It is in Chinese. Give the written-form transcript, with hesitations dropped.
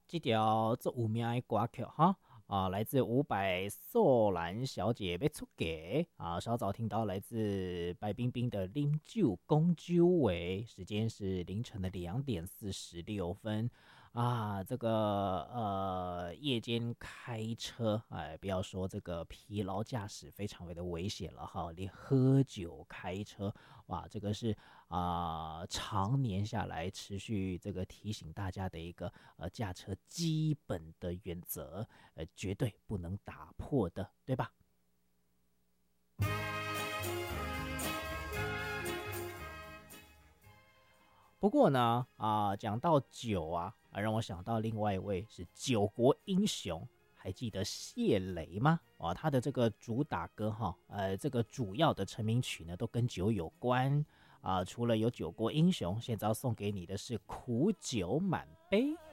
这条最有名的歌曲哈来自伍佰素兰小姐要出嫁稍早听到来自白冰冰的《啉酒讲酒话》，时间是凌晨的2:46这个夜间开车不要说这个疲劳驾驶非常的危险了哈，连喝酒开车哇，这个是常年下来持续这个提醒大家的一个驾车基本的原则，绝对不能打破的，对吧？不过呢，讲到酒让我想到另外一位是酒国英雄，还记得谢雷吗？他的这个主打歌这个主要的成名曲呢，都跟酒有关除了有酒国英雄，现在要送给你的是苦酒满杯。